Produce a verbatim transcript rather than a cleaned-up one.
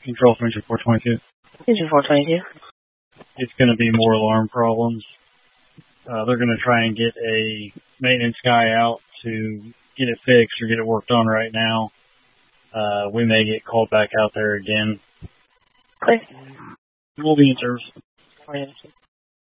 Control from four twenty-two. four twenty-two. It's going to be more alarm problems. Uh, they're going to try and get a maintenance guy out to get it fixed or get it worked on right now. Uh, we may get called back out there again. Okay. We'll be in service. Oriented.